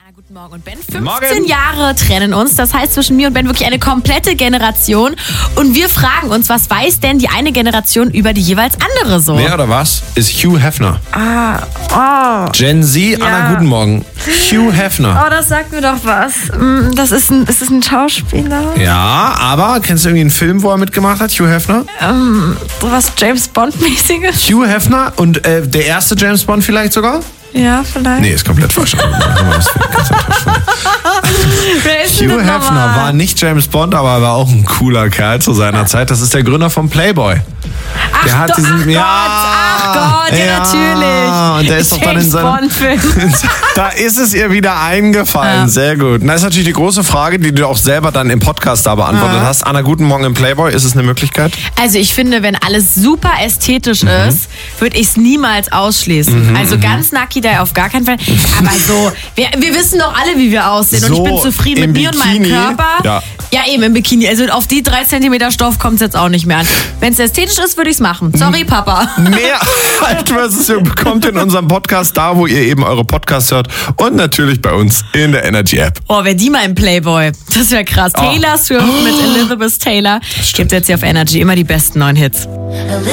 Guten Morgen und Ben. 15 Jahre trennen uns. Das heißt zwischen mir und Ben wirklich eine komplette Generation. Und wir fragen uns, was weiß denn die eine Generation über die jeweils andere so? Wer oder was ist Hugh Hefner? Gen Z, ja. Anna, guten Morgen. Hugh Hefner. Oh, das sagt mir doch was. Ist es ein Schauspieler? Ja, aber kennst du irgendwie einen Film, wo er mitgemacht hat, Hugh Hefner? Was James Bond-mäßiges? Hugh Hefner und der erste James Bond vielleicht sogar? Ja, vielleicht. Nee, ist komplett falsch. Hugh Hefner war nicht James Bond, aber er war auch ein cooler Kerl zu seiner Zeit. Das ist der Gründer von Playboy. Ach Gott, ja, natürlich. Und der ist doch dann in seinem Da ist es ihr wieder eingefallen. Ja. Sehr gut. Und das ist natürlich die große Frage, die du auch selber dann im Podcast da beantwortet hast. Anna, guten Morgen im Playboy. Ist es eine Möglichkeit? Also ich finde, wenn alles super ästhetisch ist, würde ich es niemals ausschließen. Also ganz nackt da auf gar keinen Fall. Aber so, wir wissen doch alle, wie wir aussehen. So, und ich bin zufrieden mit mir und meinem Körper. Ja, eben im Bikini. Also auf die 3 Zentimeter Stoff kommt es jetzt auch nicht mehr an. Wenn es ästhetisch ist, würde ich es machen. Sorry, Papa. Mehr Alt vs. Jung bekommt in unserem Podcast, da wo ihr eben eure Podcasts hört und natürlich bei uns in der Energy App. Oh, wer die mal im Playboy. Das wäre krass. Taylor Swift mit Elizabeth Taylor. Gibt jetzt hier auf Energy immer die besten neuen Hits.